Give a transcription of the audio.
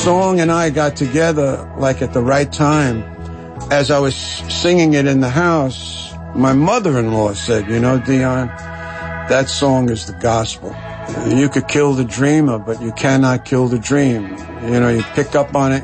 song and I got together like at the right time. As I was singing it in the house, my mother-in-law said, you know, Dion, that song is the gospel. You could kill the dreamer, but you cannot kill the dream. You know, you pick up on it.